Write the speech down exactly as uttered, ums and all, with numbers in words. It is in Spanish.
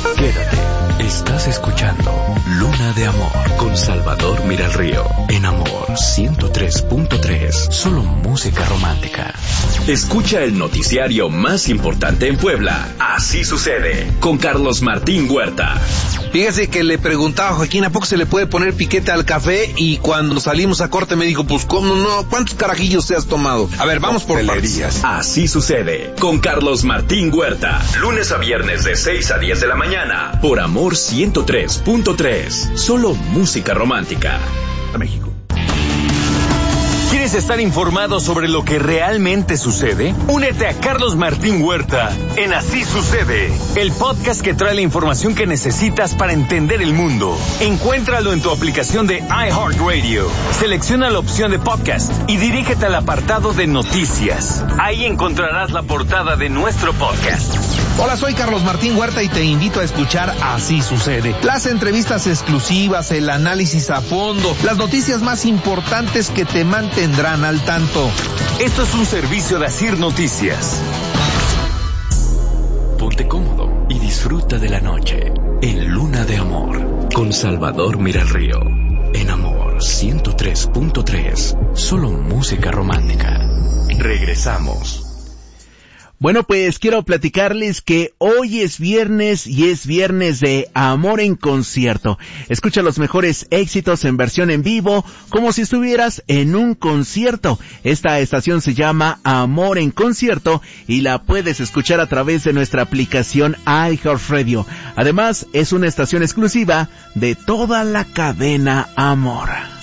Quédate, estás escuchando Luna de Amor con Salvador Miralrío en Amor ciento tres punto tres, solo música romántica. Escucha el noticiario más importante en Puebla. Así sucede con Carlos Martín Huerta. Fíjese que le preguntaba a Joaquín, ¿a poco se le puede poner piquete al café? Y cuando salimos a corte me dijo, pues ¿cómo no? ¿Cuántos carajillos te has tomado? A ver, vamos por partes. Así sucede con Carlos Martín Huerta. Lunes a viernes de seis a diez de la mañana por Amor ciento tres punto tres. Solo música romántica. A México. ¿Quieres estar informado sobre lo que realmente sucede? Únete a Carlos Martín Huerta en Así Sucede, el podcast que trae la información que necesitas para entender el mundo. Encuéntralo en tu aplicación de iHeartRadio. Selecciona la opción de podcast y dirígete al apartado de noticias. Ahí encontrarás la portada de nuestro podcast. Hola, soy Carlos Martín Huerta y te invito a escuchar Así Sucede. Las entrevistas exclusivas, el análisis a fondo, las noticias más importantes que te mantendrán al tanto. Esto es un servicio de Asir Noticias. Ponte cómodo y disfruta de la noche en Luna de Amor con Salvador Miralrío en Amor ciento tres punto tres, solo música romántica. Regresamos. Bueno, pues quiero platicarles que hoy es viernes y es viernes de Amor en Concierto. Escucha los mejores éxitos en versión en vivo, como si estuvieras en un concierto. Esta estación se llama Amor en Concierto y la puedes escuchar a través de nuestra aplicación iHeartRadio. Además, es una estación exclusiva de toda la cadena Amor.